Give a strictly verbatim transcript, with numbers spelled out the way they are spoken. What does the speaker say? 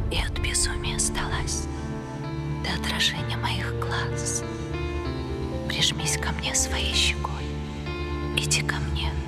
и от безумия сдалась. Ты отражение моих глаз. Прижмись ко мне своей щекой, иди ко мне.